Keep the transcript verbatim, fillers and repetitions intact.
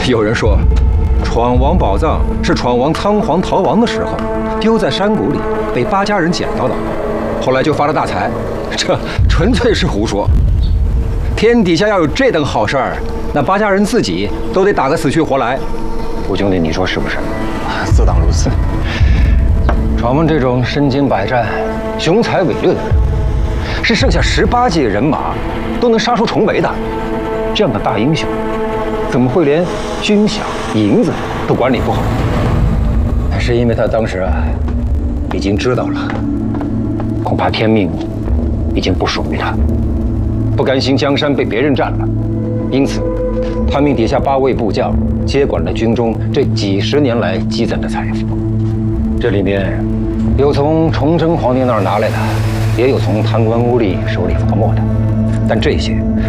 有人说，闯王宝藏是闯王仓皇逃亡的时候，丢在山谷里，被八家人捡到的，后来就发了大财。这纯粹是胡说。天底下要有这等好事儿，那八家人自己都得打个死去活来。吴兄弟，你说是不是？ 自当如此。 闯王这种身经百战、雄才伟略的人，是剩下十八骑人马都能杀出重围的。这样的大英雄，怎么会连军饷、银子都管理不好？是因为他当时啊，已经知道了，恐怕天命已经不属于他，不甘心江山被别人占了，因此他命底下八位部将接管了军中这几十年来积攒的财富。这里面有从崇祯皇帝那儿拿来的，也有从贪官污吏手里罚没的，但这些